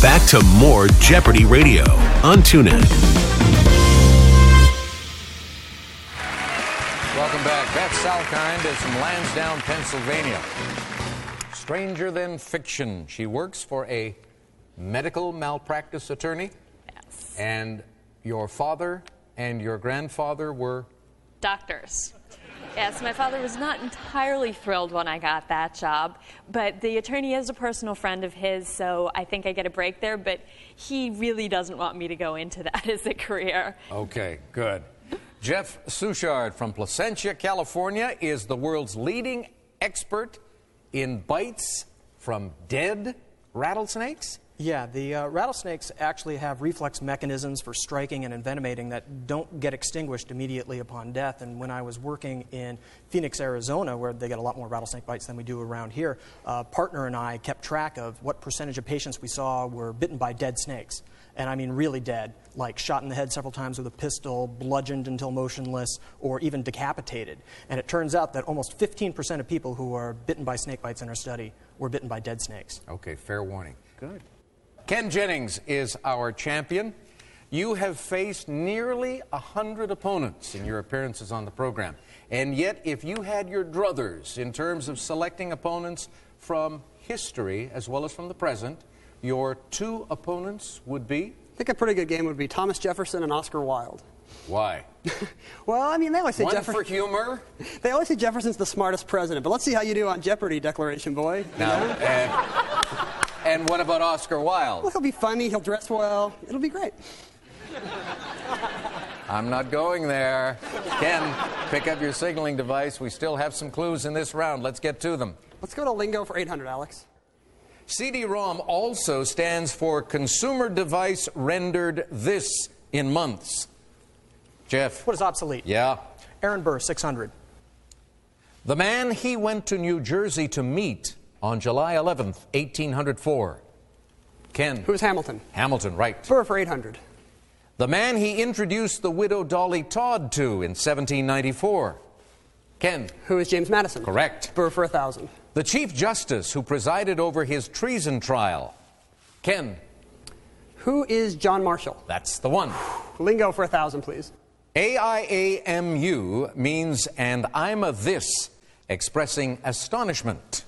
Back to more Jeopardy Radio on TuneIn. Welcome back. Beth Salkind is from Lansdowne, Pennsylvania. Stranger than fiction. She works for a medical malpractice attorney. Yes. And your father and your grandfather were? Doctors. Yes, my father was not entirely thrilled when I got that job, but the attorney is a personal friend of his, so I think I get a break there, but he really doesn't want me to go into that as a career. Okay, good. Jeff Suchard from Placentia, California, is the world's leading expert in bites from dead rattlesnakes? Yeah, the rattlesnakes actually have reflex mechanisms for striking and envenomating that don't get extinguished immediately upon death. And when I was working in Phoenix, Arizona, where they get a lot more rattlesnake bites than we do around here, a partner and I kept track of what percentage of patients we saw were bitten by dead snakes. And I mean really dead, like shot in the head several times with a pistol, bludgeoned until motionless, or even decapitated. And it turns out that almost 15% of people who are bitten by snake bites in our study were bitten by dead snakes. Okay, fair warning. Good. Ken Jennings is our champion. You have faced nearly 100 opponents in your appearances on the program. And yet, if you had your druthers in terms of selecting opponents from history as well as from the present, your two opponents would be? I think a pretty good game would be Thomas Jefferson and Oscar Wilde. Why? Well, I mean, they always say One for humor? They always say Jefferson's the smartest president, but let's see how you do on Jeopardy, Declaration Boy. Now, and what about Oscar Wilde? Well, he'll be funny, he'll dress well, it'll be great. I'm not going there. Ken, pick up your signaling device. We still have some clues in this round. Let's get to them. Let's go to Lingo for 800, Alex. CD-ROM also stands for Consumer Device Rendered This in Months. Jeff. What is obsolete? Yeah. Aaron Burr, 600. The man he went to New Jersey to meet on July 11th, 1804. Ken. Who is Hamilton? Hamilton, right. Burr for 800. The man he introduced the widow Dolly Todd to in 1794. Ken. Who is James Madison? Correct. Burr for 1,000. The Chief Justice who presided over his treason trial. Ken. Who is John Marshall? That's the one. Lingo for 1,000, please. AIAMU means and I'm a this, expressing astonishment.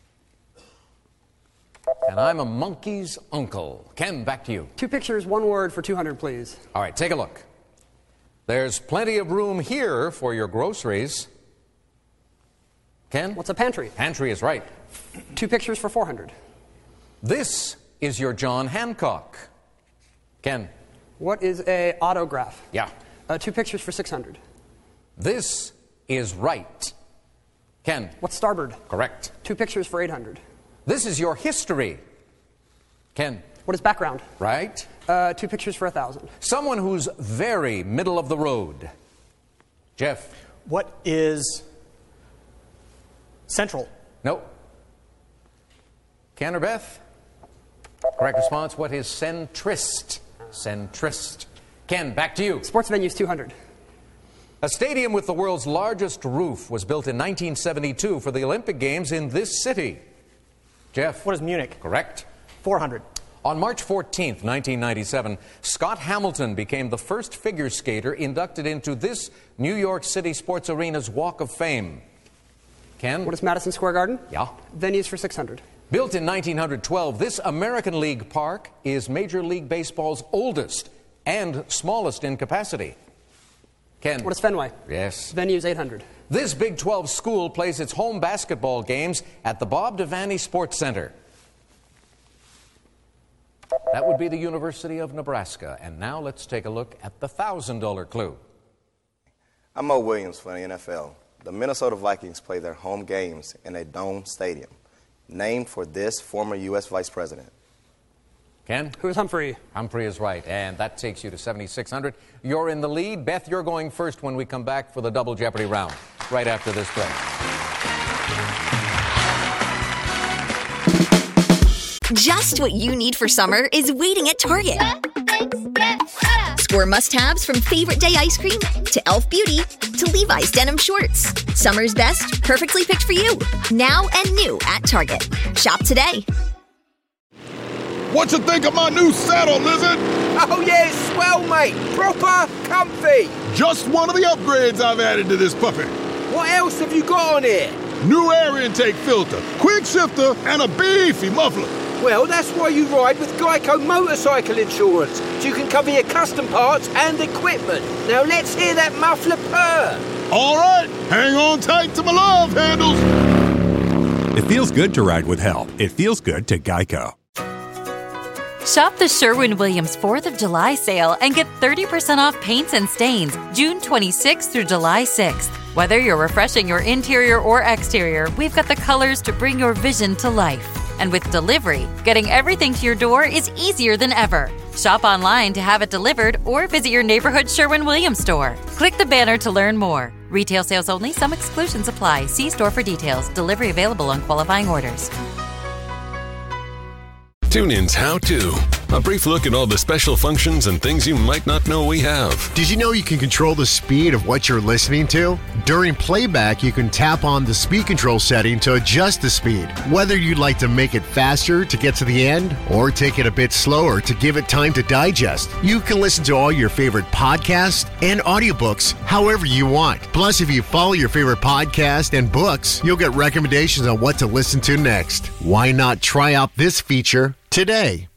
And I'm a monkey's uncle. Ken, back to you. Two pictures, one word for 200, please. All right, take a look. There's plenty of room here for your groceries. Ken? What's a pantry? Pantry is right. Two pictures for 400. This is your John Hancock. Ken? What is a autograph? Yeah. Two pictures for 600. This is right. Ken? What's starboard? Correct. Two pictures for 800. This is your history. Ken? What is background? Right. Two pictures for 1,000. Someone who's very middle of the road. Jeff? What is central? Nope. Ken or Beth? Correct response. What is centrist? Centrist. Ken, back to you. Sports venues, 200. A stadium with the world's largest roof was built in 1972 for the Olympic Games in this city. Jeff? What is Munich? Correct. 400. On March 14th, 1997, Scott Hamilton became the first figure skater inducted into this New York City Sports Arena's Walk of Fame. Ken? What is Madison Square Garden? Yeah. Venues for 600. Built in 1912, this American League park is Major League Baseball's oldest and smallest in capacity. Ken? What is Fenway? Yes. Venues, 800. This Big 12 school plays its home basketball games at the Bob Devaney Sports Center. That would be the University of Nebraska. And now let's take a look at the $1,000 clue. I'm Mo Williams for the NFL. The Minnesota Vikings play their home games in a dome stadium, named for this former U.S. Vice President. Ken? Who is Humphrey? Humphrey is right, and that takes you to 7,600. You're in the lead. Beth, you're going first when we come back for the Double Jeopardy round, right after this break. Just what you need for summer is waiting at Target. Score must-haves from favorite day ice cream to Elf Beauty to Levi's denim shorts. Summer's best, perfectly picked for you. Now and new at Target. Shop today. What you think of my new saddle, Lizard? Oh, yeah, it's swell, mate. Proper comfy. Just one of the upgrades I've added to this puppy. What else have you got on here? New air intake filter, quick shifter, and a beefy muffler. Well, that's why you ride with Geico Motorcycle Insurance, so you can cover your custom parts and equipment. Now let's hear that muffler purr. All right, hang on tight to my love handles. It feels good to ride with help. It feels good to Geico. Shop the Sherwin-Williams 4th of July sale and get 30% off paints and stains June 26th through July 6th. Whether you're refreshing your interior or exterior, we've got the colors to bring your vision to life. And with delivery, getting everything to your door is easier than ever. Shop online to have it delivered or visit your neighborhood Sherwin-Williams store. Click the banner to learn more. Retail sales only. Some exclusions apply. See store for details. Delivery available on qualifying orders. TuneIn's How To. A brief look at all the special functions and things you might not know we have. Did you know you can control the speed of what you're listening to? During playback, you can tap on the speed control setting to adjust the speed. Whether you'd like to make it faster to get to the end or take it a bit slower to give it time to digest, you can listen to all your favorite podcasts and audiobooks however you want. Plus, if you follow your favorite podcast and books, you'll get recommendations on what to listen to next. Why not try out this feature today?